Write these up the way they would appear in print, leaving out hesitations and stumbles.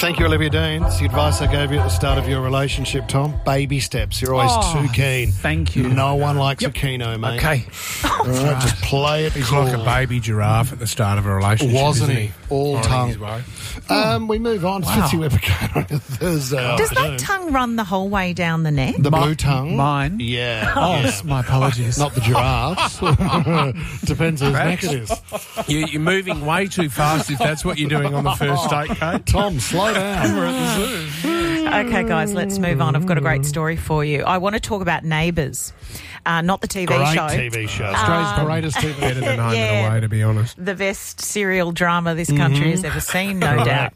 Thank you, Olivia Dean. It's the advice I gave you at the start of your relationship, Tom. Baby steps. You're always too keen. Thank you. No one likes a keno, mate. Okay. All right, just play it. He's like a baby giraffe at the start of a relationship, Wasn't isn't he? All tongue. his way. We move on. Fitzy Webber on Thursday Does afternoon. that tongue run the whole way down the neck? The blue tongue? Mine? Yeah. Oh, yeah. my apologies. Not the giraffes. Depends whose neck it is. You're moving way too fast if that's what you're doing on the first date, Kate. Tom, slow down. We're at the zoo. Okay, guys, let's move on. I've got a great story for you. I want to talk about Neighbours, not the TV Great show. TV show. Australia's greatest TV Better than Home Yeah. and Away, to be honest. The best serial drama this country has ever seen, no doubt.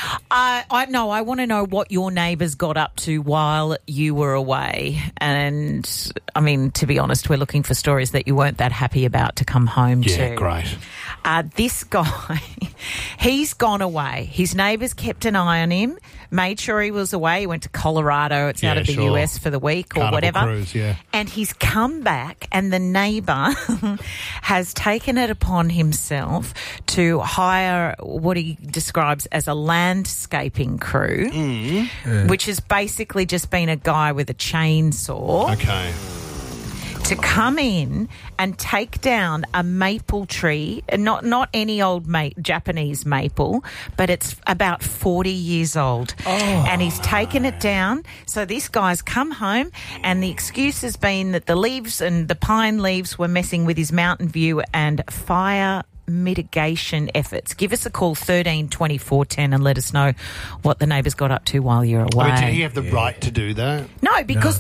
I want to know what your neighbours got up to while you were away. And, I mean, to be honest, we're looking for stories that you weren't that happy about to come home to. Yeah, great. This guy, he's gone away. His neighbours kept an eye on him, made sure he was away. He went to Colorado. It's out of the US for the week or Carnival whatever. Cruise, yeah. And he's come back, and the neighbour has taken it upon himself to hire what he describes as a landscaping crew, which has basically just been a guy with a chainsaw Okay. to come in and take down a maple tree, not any old Japanese maple, but it's about 40 years old. And he's taken it down. So this guy's come home, and the excuse has been that the leaves and the pine leaves were messing with his mountain view and fire mitigation efforts. Give us a call, 13 24 10, and let us know what the neighbours got up to while you're away. I mean, did he have the right to do that? No, because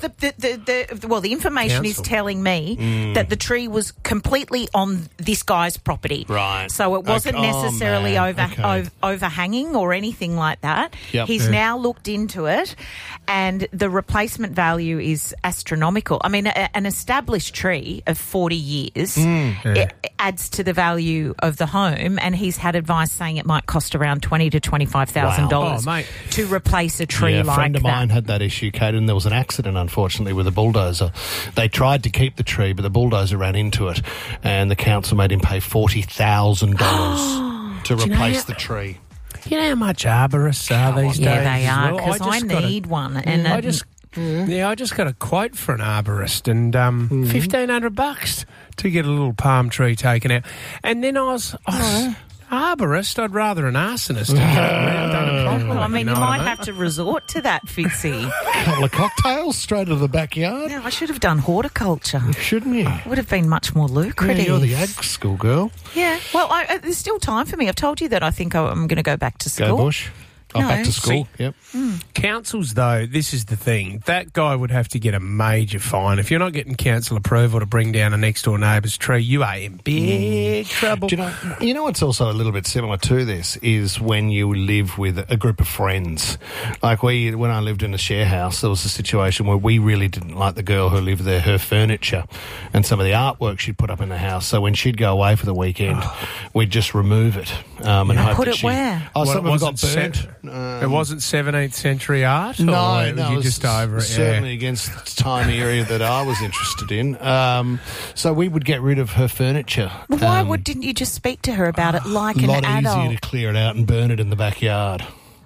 the information is Council. telling me that the tree was completely on this guy's property. Right. So it wasn't Okay. necessarily Oh, man. Okay. overhanging or anything like that. Yep. He's now looked into it, and the replacement value is astronomical. I mean, an established tree of 40 years it adds to the value of the home, and he's had advice saying it might cost around $20,000 to $25,000 Wow. Oh, mate. to replace a tree Yeah, a like friend of that. mine had that issue, Kate, and there was an accident, unfortunately, with a bulldozer. They tried to keep the tree, but the bulldozer ran into it, and the council made him pay $40,000 to replace the tree. You know how much arborists are these days? Yeah, they as are, well? because I just got need one. And I just got a quote for an arborist, and $1,500 to get a little palm tree taken out. And then I was arborist. I'd rather an arsonist. To get around done it properly, well, I mean, you know what might have to resort to that, Fitzy. A couple of cocktails straight to the backyard. No, I should have done horticulture. Shouldn't you? Would have been much more Yeah, lucrative. you're the ag school girl. Yeah. Well, there's still time for me. I've told you that I think I'm going to go back to school. Go Bush. Oh, No. back to school. Yep. Councils, though, this is the thing. That guy would have to get a major fine. If you're not getting council approval to bring down a next-door neighbour's tree, you are in big trouble. Do you know what's also a little bit similar to this is when you live with a group of friends. Like when I lived in a share house, there was a situation where we really didn't like the girl who lived there, her furniture and some of the artwork she'd put up in the house. So when she'd go away for the weekend, we'd just remove it. And hope Put that it where? Oh, What, some of it got wasn't burnt. it wasn't 17th century art? No, or no, you it was just over it. certainly against the tiny area that I was interested in. So we would get rid of her furniture. Well, why didn't you just speak to her about it like a an lot adult? easier to clear it out and burn it in the backyard.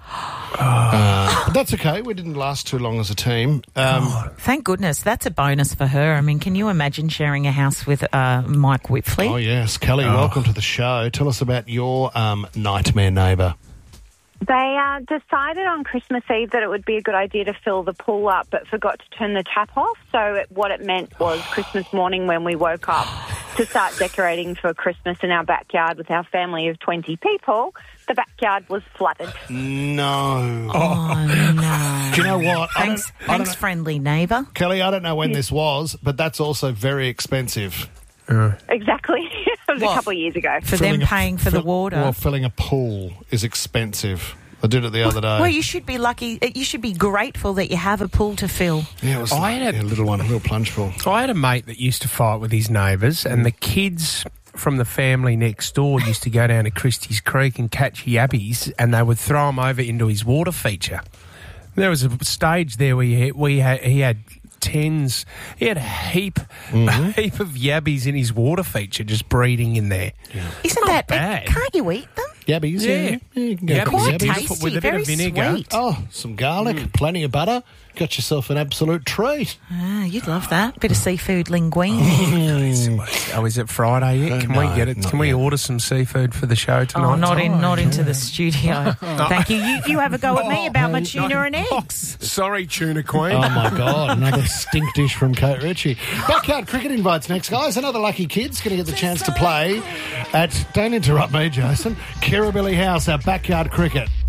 But that's okay. We didn't last too long as a team. Thank goodness. That's a bonus for her. I mean, can you imagine sharing a house with Mike Whitfley? Oh, yes. Kelly, welcome to the show. Tell us about your nightmare neighbour. They decided on Christmas Eve that it would be a good idea to fill the pool up, but forgot to turn the tap off. So what it meant was Christmas morning when we woke up to start decorating for Christmas in our backyard with our family of 20 people, the backyard was flooded. No. Oh, no. Do you know what? Thanks, friendly neighbour. Kelly, I don't know when this was, but that's also very expensive. Exactly. It was a couple of years ago. For them paying for the water. Well, filling a pool is expensive. I did it the other day. Well, you should be lucky. You should be grateful that you have a pool to fill. Yeah, it was I had a little one, a little plunge pool. I had a mate that used to fight with his neighbours, and the kids from the family next door used to go down to Christie's Creek and catch yabbies, and they would throw them over into his water feature. There was a stage there where he had tens. He had a heap of yabbies in his water feature just breeding in there. Isn't that bad. Can't you eat them? Yabbies, yeah. You can go Yabbies. for Quite yabbies. tasty, With a bit very of vinegar. sweet. Oh, some garlic, plenty of butter. Got yourself an absolute treat. Ah, you'd love that. Bit of seafood linguine. Oh, is it Friday yet? Can we No, get it? not Can we yet. order some seafood for the show tonight? Oh, not into the studio. Thank you. You have a go at me about my hey, tuna and eggs. Sorry, Tuna Queen. Oh, my God. Another stink dish from Kate Ritchie. Backyard Cricket invites next, guys. Another lucky kid's going to get the chance to play at, don't interrupt me, Jason, Kirribilli House at Backyard Cricket.